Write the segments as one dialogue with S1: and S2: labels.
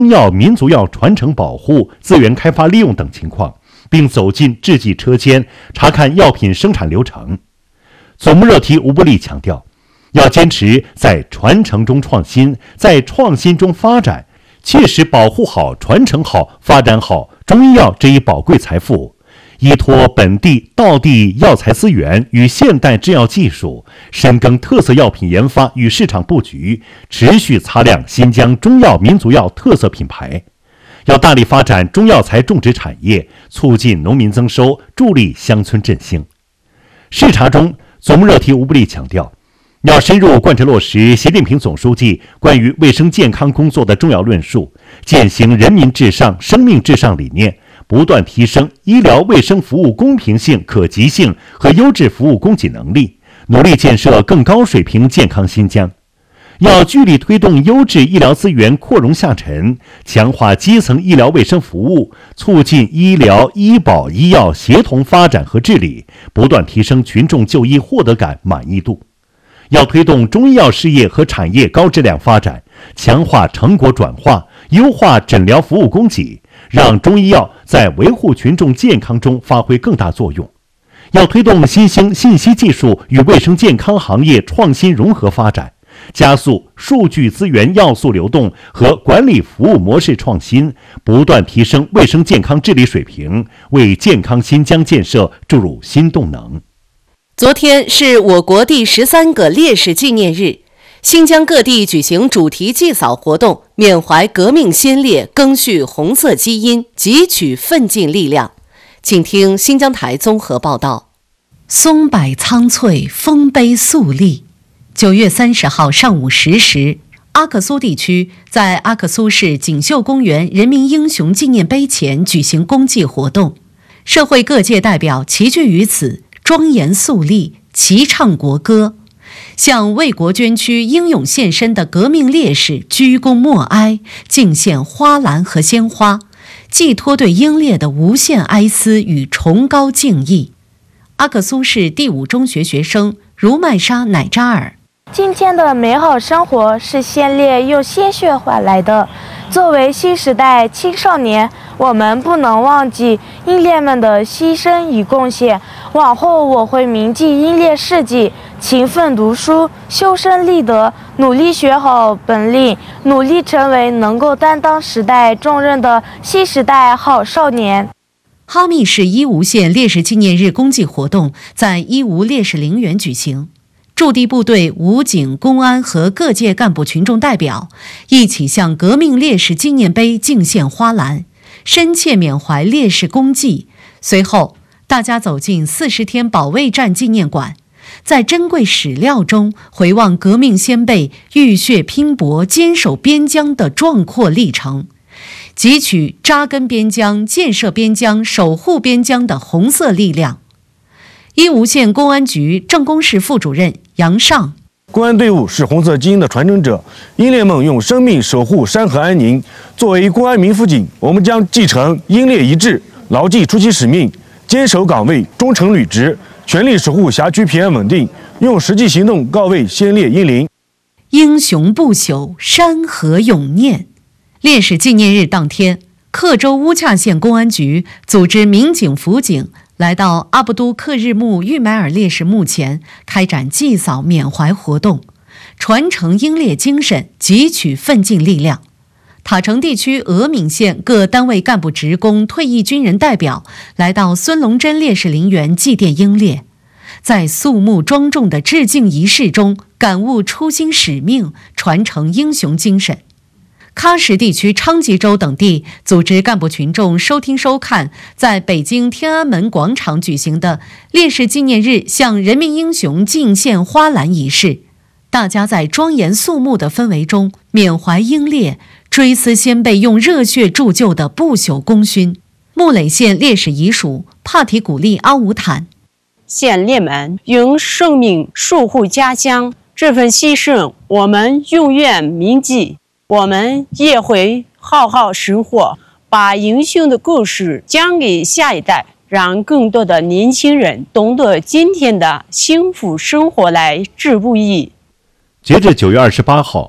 S1: 中药、民族药传承保护、资源开发利用等情况，并走进制剂车间，查看药品生产流程。总务热提吴伯利强调，要坚持在传承中创新，在创新中发展，切实保护好、传承好、发展好中医药这一宝贵财富，依托本地道地药材资源与现代制药技术，深耕特色药品研发与市场布局，持续擦亮新疆中药、民族药特色品牌。要大力发展中药材种植产业，促进农民增收，助力乡村振兴。视察中，总务热提吴伯利强调，要深入贯彻落实习近平总书记关于卫生健康工作的重要论述，践行人民至上、生命至上理念，不断提升医疗卫生服务公平性、可及性和优质服务供给能力，努力建设更高水平健康新疆。要聚力推动优质医疗资源扩容下沉，强化基层医疗卫生服务，促进医疗、医保、医药协同发展和治理，不断提升群众就医获得感、满意度。要推动中医药事业和产业高质量发展，强化成果转化，优化诊疗服务供给，让中医药在维护群众健康中发挥更大作用。要推动新兴信息技术与卫生健康行业创新融合发展，加速数据资源要素流动和管理服务模式创新，不断提升卫生健康治理水平，为健康新疆建设注入新动能。
S2: 昨天是我国第13个烈士纪念日，新疆各地举行主题祭扫活动，缅怀革命先烈，赓续红色基因，汲取奋进力量。请听新疆台综合报道。
S3: 松柏苍翠，丰碑肃立。9月30号上午10时，阿克苏地区在阿克苏市锦绣公园人民英雄纪念碑前举行公祭活动，社会各界代表齐聚于此，庄严肃立，齐唱国歌，向为国捐躯、英勇献身的革命烈士鞠躬默哀，敬献花篮和鲜花，寄托对英烈的无限哀思与崇高敬意。阿克苏市第5中学学生如麦莎乃扎尔，
S4: 今天的美好生活是先烈用鲜血换来的。作为新时代青少年，我们不能忘记英烈们的牺牲与贡献。往后我会铭记英烈事迹，勤奋读书，修身立德，努力学好本领，努力成为能够担当时代重任的新时代好少年。
S3: 哈密市伊吾县烈士纪念日公祭活动在伊吾烈士陵园举行，驻地部队、武警、公安和各界干部群众代表一起向革命烈士纪念碑敬献花篮，深切缅怀烈士功绩。随后，大家走进40天保卫战纪念馆，在珍贵史料中回望革命先辈浴血拼搏、坚守边疆的壮阔历程，汲取扎根边疆、建设边疆、守护边疆的红色力量。伊吾县公安局政工室副主任杨尚，
S5: 公安队伍是红色基因的传承者，英烈们用生命守护山河安宁。作为公安民辅警，我们将继承英烈遗志，牢记出其使命，坚守岗位，忠诚履职，全力守护辖区平安稳定，用实际行动告慰先烈英灵。
S3: 英雄不朽，山河永念。烈士纪念日当天，克州乌恰县公安局组织民警、辅警来到阿布都克日木玉买尔烈士墓前，开展祭扫缅怀活动，传承英烈精神，汲取奋进力量。塔城地区峨敏县各单位干部职工、退役军人代表来到孙龙珍烈士陵园祭奠英烈，在肃穆庄重的致敬仪式中感悟初心使命，传承英雄精神。喀什地区昌吉州等地组织干部群众收听收看在北京天安门广场举行的烈士纪念日向人民英雄敬献花篮仪式，大家在庄严肃穆的氛围中缅怀英烈，追思先辈用热血铸就的不朽功勋。木垒县烈士遗属帕提古利阿武坦，
S6: 先烈们用生命守护家乡，这份牺牲我们永远铭记。我们也会好好生活，把英雄的故事讲给下一代，让更多的年轻人懂得今天的幸福生活来之不易。
S1: 截至9月28号，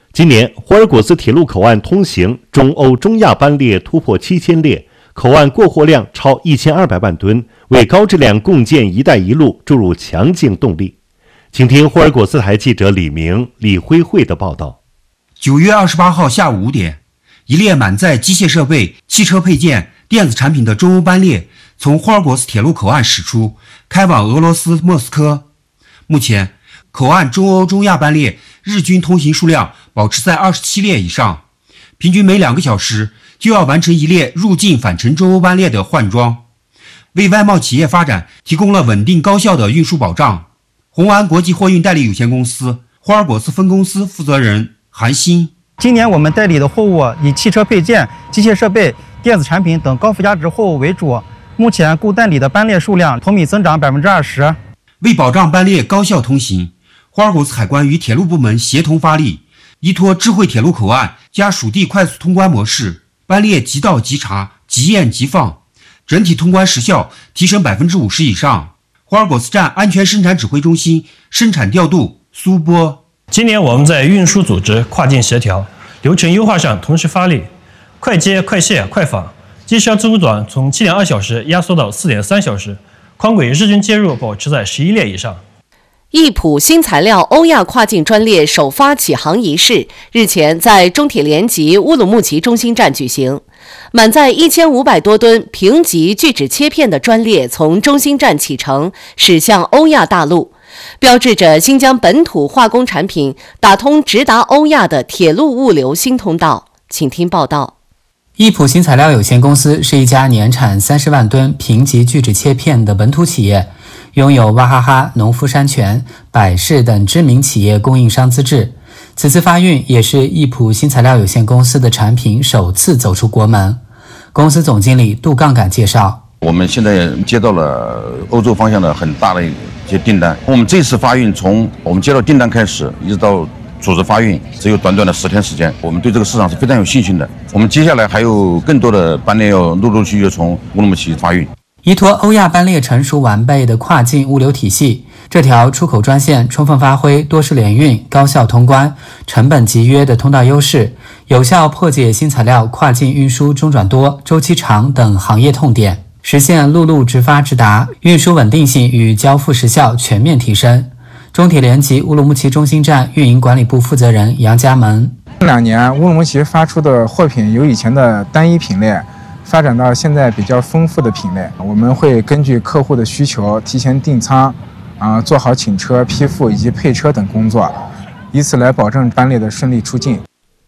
S1: 今年霍尔果斯铁路口岸通行中欧中亚班列突破7000列，口岸过货量超1200万吨，为高质量共建“一带一路”注入强劲动力。请听霍尔果斯台记者李明、李辉慧的报道。
S7: 9月28号下午5点，一列满载机械设备、汽车配件、电子产品的中欧班列从霍尔果斯铁路口岸驶出，开往俄罗斯莫斯科。目前，口岸中欧中亚班列日均通行数量保持在27列以上，平均每2个小时就要完成一列入境返程中欧班列的换装，为外贸企业发展提供了稳定高效的运输保障。宏安国际货运代理有限公司霍尔果斯分公司负责人韩鑫：
S8: 今年我们代理的货物以汽车配件、机械设备、电子产品等高附加值货物为主，目前共代理的班列数量同比增长20%。
S7: 为保障班列高效通行，霍尔果斯海关与铁路部门协同发力，依托智慧铁路口岸加属地快速通关模式，班列即到即查、即验即放，整体通关时效提升50%以上。霍尔果斯站安全生产指挥中心生产调度苏波：
S9: 今年我们在运输组织、跨境协调、流程优化上同时发力，快接、快卸、快访，机销自补短从7.2小时压缩到4.3小时，宽轨日均接入保持在11列以上。
S2: 易普新材料欧亚跨境专列首发启航仪式日前在中铁联集乌鲁木齐中心站举行，满载1500多吨平级聚酯切片的专列从中心站启程，驶向欧亚大陆，标志着新疆本土化工产品打通直达欧亚的铁路物流新通道。请听报道。
S10: 易普新材料有限公司是一家年产30万吨平级聚酯切片的本土企业，拥有娃哈哈、农夫山泉、百世等知名企业供应商资质。此次发运也是易普新材料有限公司的产品首次走出国门。公司总经理杜杠杆介绍：
S11: 我们现在接到了欧洲方向的很大的一些订单。我们这次发运从我们接到订单开始，一直到组织发运，只有短短的10天时间。我们对这个市场是非常有信心的。我们接下来还有更多的班列要陆陆续续从乌鲁木齐发运。
S10: 依托欧亚班列成熟完备的跨境物流体系，这条出口专线充分发挥多式联运、高效通关、成本集约的通道优势，有效破解新材料跨境运输中转多、周期长等行业痛点，实现陆路直发直达，运输稳定性与交付时效全面提升。中铁联集乌鲁木齐中心站运营管理部负责人杨家门：
S12: 这2年乌鲁木齐发出的货品由以前的单一品类发展到现在比较丰富的品类，我们会根据客户的需求提前订仓，做好请车、批复以及配车等工作，以此来保证班列的顺利出境。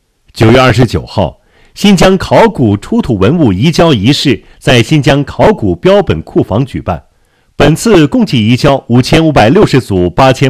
S1: 9月29号，新疆考古出土文物移交仪式在新疆考古标本库房举办。本次共计移交5560组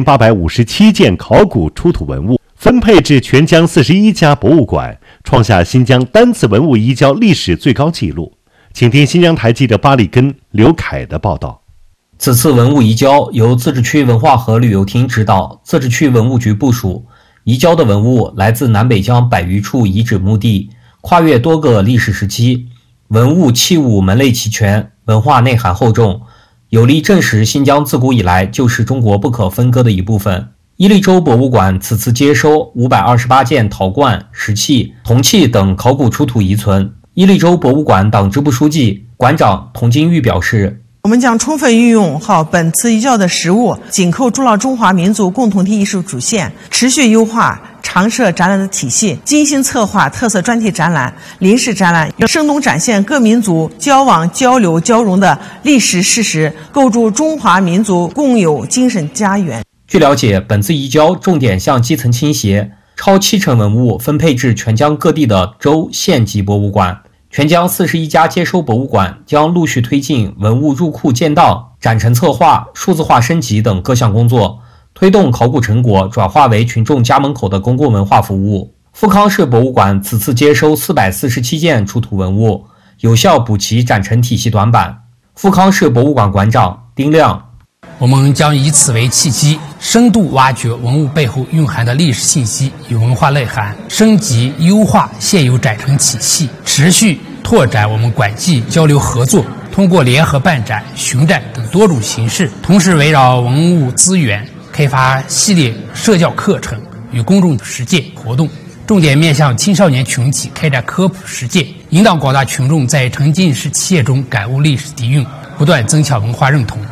S1: 8857件考古出土文物，分配至全疆41家博物馆，创下新疆单次文物移交历史最高纪录。请听新疆台记者巴里根、刘凯的报道。
S13: 此次文物移交由自治区文化和旅游厅指导，自治区文物局部署。移交的文物来自南北疆100余处遗址墓地，跨越多个历史时期，文物器物门类齐全，文化内涵厚重，有力证实新疆自古以来就是中国不可分割的一部分。伊利州博物馆此次接收528件陶罐、石器、铜器等考古出土遗存。伊利州博物馆党支部书记、馆长童金玉表示，
S14: 我们将充分运用好本次移交的实物，紧扣筑牢中华民族共同体艺术主线，持续优化常设展览的体系，精心策划特色专题展览、临时展览，生动展现各民族交往、交流、交融的历史事实，构筑中华民族共有精神家园。
S13: 据了解，本次移交重点向基层倾斜，超70%文物分配至全疆各地的州、县级博物馆。全疆41家接收博物馆将陆续推进文物入库建档、展陈策划、数字化升级等各项工作，推动考古成果转化为群众家门口的公共文化服务。富康市博物馆此次接收447件出土文物，有效补齐展陈体系短板。富康市博物馆馆长丁亮，
S15: 我们将以此为契机，深度挖掘文物背后蕴含的历史信息与文化内涵，升级优化现有展陈体系，持续拓展我们馆际交流合作，通过联合办展、巡展等多种形式，同时围绕文物资源开发系列社教课程与公众实践活动， 重点面向青少年群体开展科普实践，引导广大群众在沉浸式企业中感悟历史底蕴，不断增强文化认同。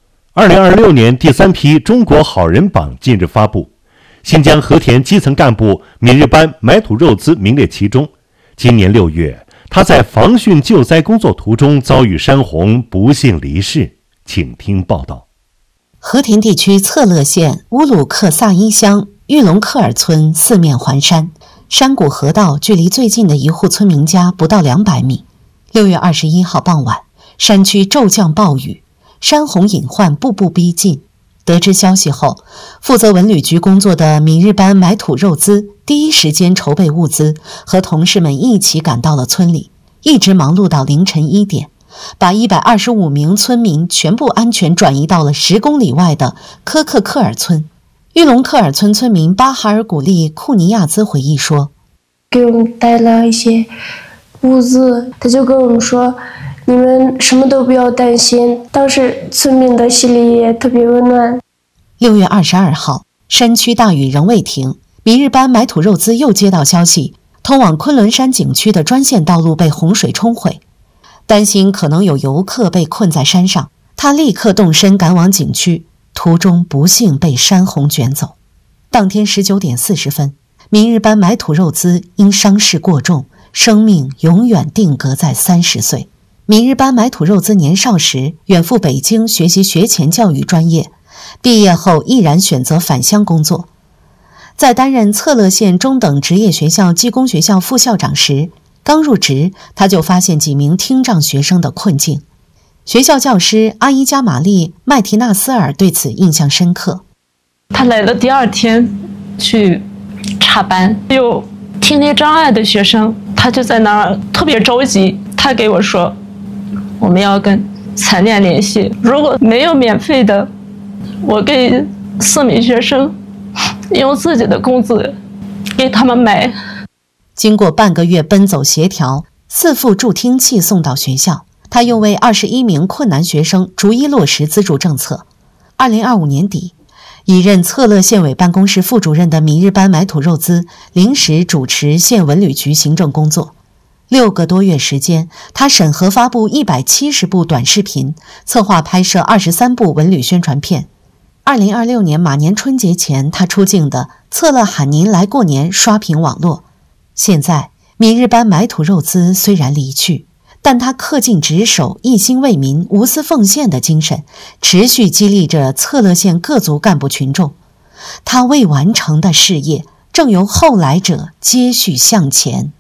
S1: 2026年第3批中国好人榜近日发布，新疆和田基层干部闵日班买土肉孜名列其中。今年6月，他在防汛救灾工作途中遭遇山洪，不幸离世。请听报道。
S16: 和田地区策勒县乌鲁克萨伊乡玉龙克尔村四面环山，山谷河道距离最近的一户村民家不到200米。6月21号傍晚，山区骤降暴雨，山洪隐患步步逼近。得知消息后，负责文旅局工作的闵日班买土肉孜第一时间筹备物资，和同事们一起赶到了村里，一直忙碌到凌晨1点，把125名村民全部安全转移到了10公里外的科克克尔村。玉龙克尔村村民巴哈尔古利库尼亚兹回忆说，
S17: 给我们带了一些物资，他就跟我们说，你们什么都不要担心。当时村民的心里也特别温暖。
S16: 6月22号，山区大雨仍未停，闵日班买土肉孜又接到消息，通往昆仑山景区的专线道路被洪水冲毁，担心可能有游客被困在山上，他立刻动身赶往景区，途中不幸被山洪卷走。当天19点40分，闵日班买土肉孜因伤势过重，生命永远定格在30岁。闵日班买土肉孜年少时远赴北京学习学前教育专业，毕业后毅然选择返乡工作。在担任策勒县中等职业学校技工学校副校长时，刚入职他就发现几名听障学生的困境。学校教师阿伊加玛丽麦提纳斯尔对此印象深刻。
S18: 他来的第2天去插班，有听力障碍的学生，他就在那儿特别着急。他给我说，我们要跟残联联系，如果没有免费的，我给4名学生用自己的工资给他们买。
S16: 经过半个月奔走协调，4副助听器送到学校，他又为21名困难学生逐一落实资助政策。2025年底，已任策勒县委办公室副主任的闵日班买土肉孜临时主持县文旅局行政工作。6个多月时间，他审核发布170部短视频，策划拍摄23部文旅宣传片。2026年马年春节前，他出镜的《策勒喊您来过年》刷屏网络。现在，闵日班买土肉孜虽然离去，但他恪尽职守、一心为民、无私奉献的精神，持续激励着策勒县各族干部群众。他未完成的事业，正由后来者接续向前。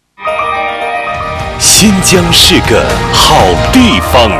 S19: 新疆是个好地方。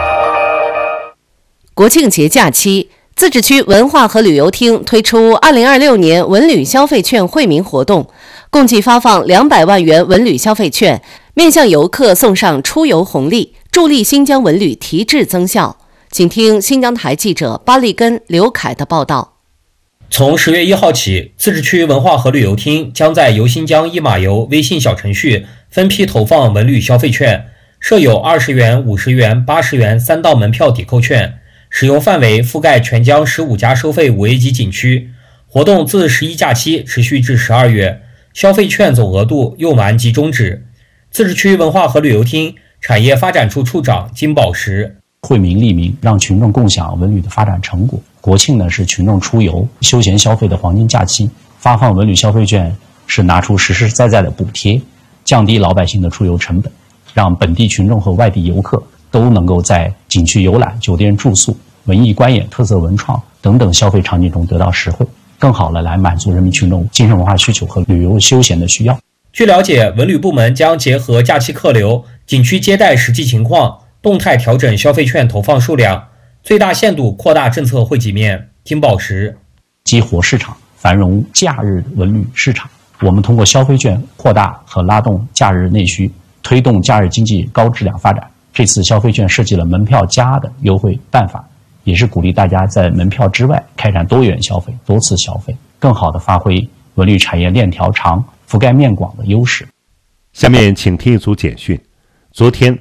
S2: 国庆节假期，自治区文化和旅游厅推出2026年文旅消费券惠民活动，共计发放200万元文旅消费券，面向游客送上出游红利，助力新疆文旅提质增效。请听新疆台记者巴利根、刘凯的报道。
S13: 从10月1号起，自治区文化和旅游厅将在游新疆一码游微信小程序分批投放文旅消费券，设有20元、50元、80元3道门票抵扣券，使用范围覆盖全疆15家收费5A 级景区。活动自11假期持续至12月，消费券总额度用完即终止。自治区文化和旅游厅产业发展处处长金宝石：
S20: 惠民利民，让群众共享文旅的发展成果。国庆呢是群众出游休闲消费的黄金假期，发放文旅消费券是拿出实实在在的补贴，降低老百姓的出游成本，让本地群众和外地游客都能够在景区游览、酒店住宿、文艺观演、特色文创等等消费场景中得到实惠，更好的来满足人民群众精神文化需求和旅游休闲的需要。
S13: 据了解，文旅部门将结合假期客流、景区接待实际情况，动态调整消费券投放数量，最大限度扩大政策惠及面。金宝石：
S20: 激活市场，繁荣假日文旅市场。我们通过消费券扩大和拉动假日内需，推动假日经济高质量发展。这次消费券设计了门票加的优惠办法，也是鼓励大家在门票之外开展多元消费、多次消费，更好地发挥文旅产业链条长、覆盖面广的优势。
S1: 下面请听一组简讯。昨天，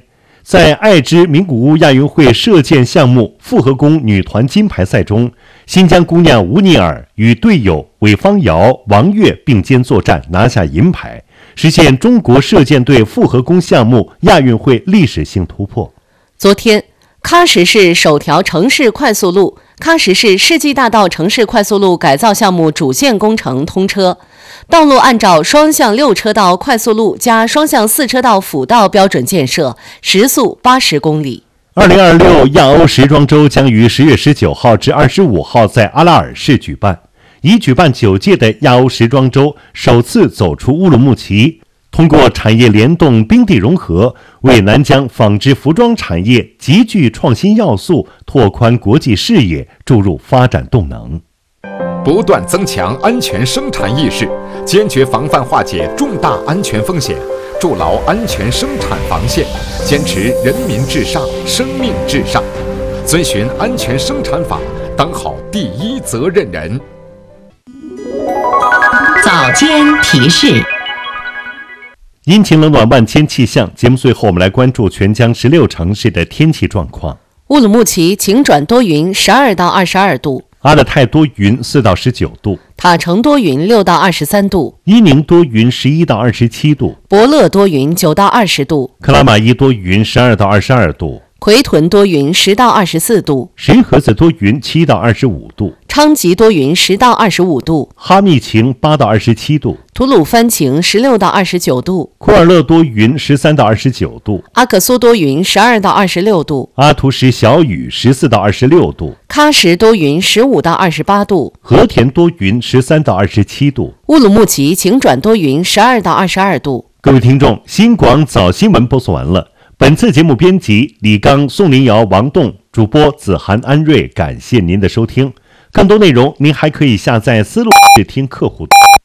S1: 在爱知名古屋亚运会射箭项目复合弓女团金牌赛中，新疆姑娘吴妮尔与队友韦方瑶、王悦并肩作战，拿下银牌，实现中国射箭队复合弓项目亚运会历史性突破。
S2: 昨天，喀什市首条城市快速路喀什市世纪大道城市快速路改造项目主线工程通车，道路按照双向6车道快速路加双向4车道辅道标准建设，时速80公里。
S1: 2026亚欧时装周将于10月19号至25号在阿拉尔市举办，已举办9届的亚欧时装周首次走出乌鲁木齐，通过产业联动、冰地融合，为南疆纺织服装产业极具创新要素，拓宽国际视野，注入发展动能。
S21: 不断增强安全生产意识，坚决防范化解重大安全风险，筑牢安全生产防线，坚持人民至上、生命至上，遵循安全生产法，当好第一责任人。
S16: 早间提示。
S1: 阴晴冷暖万千气象，节目最后我们来关注全疆16城市的天气状况。
S2: 乌鲁木齐晴转多云，12到22度；
S1: 阿勒泰多云，4到19度；
S2: 塔城多云，6到23度；
S1: 伊宁多云，11到27度；
S2: 博乐多云，9到20度；
S1: 克拉玛依多云，12到22度；
S2: 奎屯多云，10到24度；
S1: 神河子多云，7到25度；
S2: 昌吉多云，10到25度；
S1: 哈密晴，8到27度；
S2: 吐鲁番晴，16到29度；
S1: 库尔勒多云，13到29度；
S2: 阿克苏多云，12到26度；
S1: 阿图什小雨，14到26度；
S2: 喀什多云，15到28度；
S1: 和田多云，13到27度；
S2: 乌鲁木齐晴转多云，12到22度。
S1: 各位听众，新广早新闻播送完了。本次节目编辑李刚、宋林瑶、王栋，主播子涵、安瑞，感谢您的收听。更多内容您还可以下载思路视听客户端。